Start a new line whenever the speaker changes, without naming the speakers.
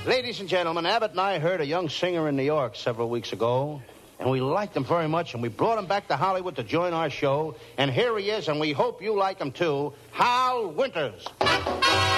Ladies and gentlemen, Abbott and I heard a young singer in New York several weeks ago, and we liked him very much, and we brought him back to Hollywood to join our show, and here he is, and we hope you like him too, Hal Winters.